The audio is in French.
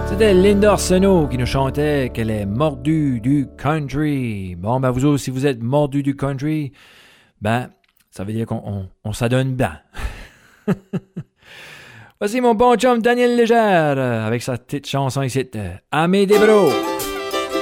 C'était Linda Arsenault qui nous chantait qu'elle est mordue du country. Bon, ben vous autres, si vous êtes mordus du country, ben, ça veut dire qu'on s'adonne bien. Voici mon bon chum Daniel Légère avec sa petite chanson ici, Amédée Bro.